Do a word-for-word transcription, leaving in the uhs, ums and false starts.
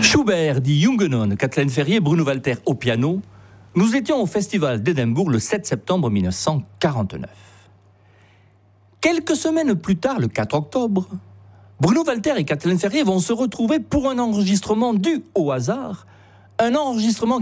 Schubert, dit Jungenon, Kathleen Ferrier, Bruno Walter au piano. Nous étions au Festival d'Édimbourg le sept septembre mille neuf cent quarante-neuf. Quelques semaines plus tard, le quatre octobre, Bruno Walter et Kathleen Ferrier vont se retrouver pour un enregistrement dû au hasard, un enregistrement